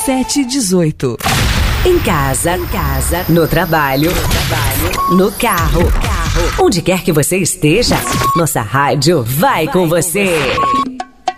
3718. Em casa, no trabalho, no carro. Onde quer que você esteja, nossa rádio vai com você.